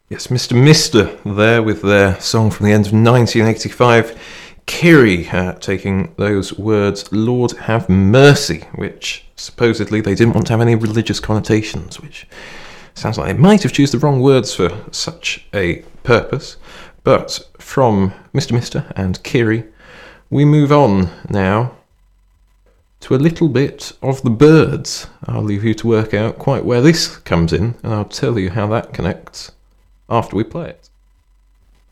Yes, Mr. there with their song from the end of 1985. Kiri taking those words, Lord have mercy, which supposedly they didn't want to have any religious connotations, which sounds like they might have chosen the wrong words for such a purpose. But from Mr. and Kiri, we move on now to a little bit of the Byrds. I'll leave you to work out quite where this comes in, and I'll tell you how that connects after we play it.